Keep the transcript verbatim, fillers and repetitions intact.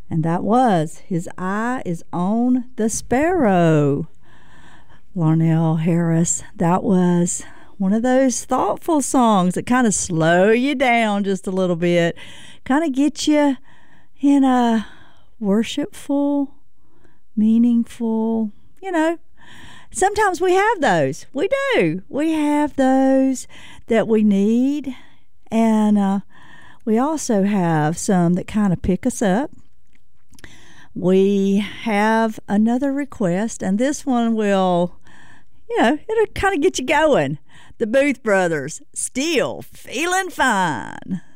And that was His Eye is on the Sparrow. Larnell Harris. That was one of those thoughtful songs that kind of slow you down just a little bit, kind of get you in a worshipful, meaningful, you know. Sometimes we have those. We do. We have those that we need. And uh, we also have some that kind of pick us up. We have another request, and this one will, you know, it'll kind of get you going. The Booth Brothers, Still Feeling Fine.